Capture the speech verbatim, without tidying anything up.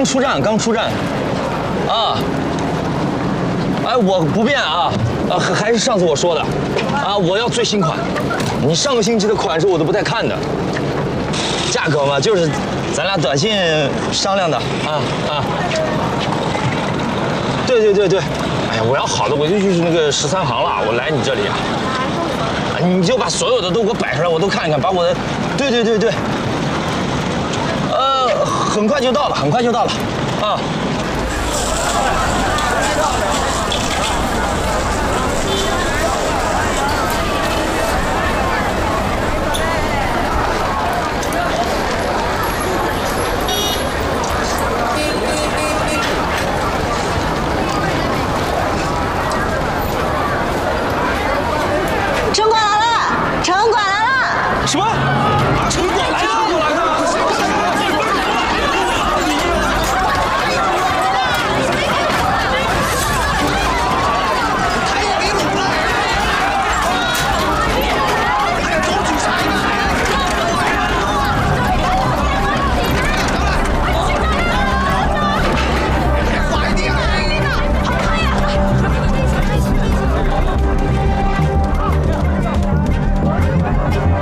刚出站，刚出站。啊。哎，我不变啊，啊，还是上次我说的，啊，我要最新款。你上个星期的款式我都不带看的。价格嘛，就是咱俩短信商量的啊啊。对对对对。哎呀，我要好的我就去那个十三行了，我来你这里啊。你就把所有的都给我摆出来，我都看一看，把我的，对对对对，呃，很快就到了，很快就到了，啊。